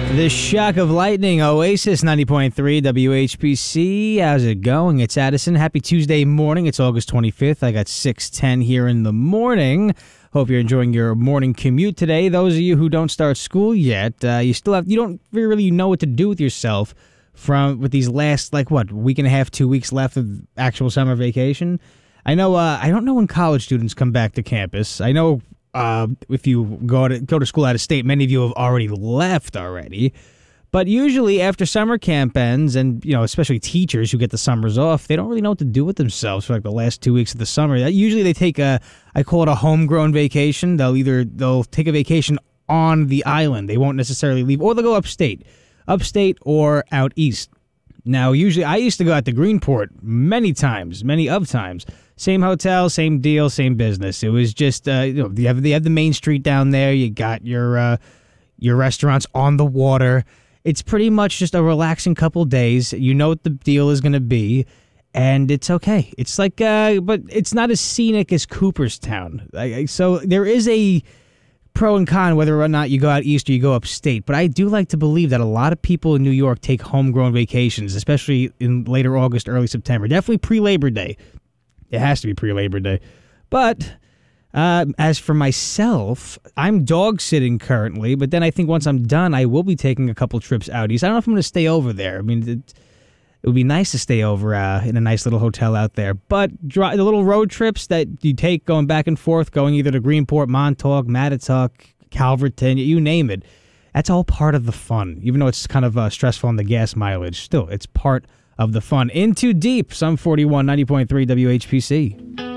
The Shock of Lightning, Oasis 90.3 WHPC. How's it going? It's Addison. Happy Tuesday morning. It's August 25th. I got 6:10 here in the morning. Hope you're enjoying your morning commute today. Those of you who don't start school yet, you don't really know what to do with yourself with these last, week and a half, 2 weeks left of actual summer vacation. I know, I don't know when college students come back to campus. I know if you go to school out of state, many of you have already left already. But usually after summer camp ends, and especially teachers who get the summers off, they don't really know what to do with themselves for the last 2 weeks of the summer. Usually they take I call it a homegrown vacation. They'll take a vacation on the island. They won't necessarily leave, or they'll go upstate or out east. Now, usually I used to go out to Greenport many times. Same hotel, same deal, same business. It was just, they have the main street down there. You got your restaurants on the water. It's pretty much just a relaxing couple days. You know what the deal is going to be, and it's okay. It's but it's not as scenic as Cooperstown. So there is a pro and con whether or not you go out east or you go upstate. But I do like to believe that a lot of people in New York take homegrown vacations, especially in later August, early September. Definitely pre-Labor Day. It has to be pre-Labor Day. But as for myself, I'm dog sitting currently, but then I think once I'm done, I will be taking a couple trips out east. I don't know if I'm going to stay over there. I mean, it would be nice to stay over in a nice little hotel out there. But the little road trips that you take going back and forth, going either to Greenport, Montauk, Mattituck, Calverton, you name it, that's all part of the fun. Even though it's kind of stressful on the gas mileage, still, it's part of the fun. In Too Deep, Sum 41, 90.3 WHPC.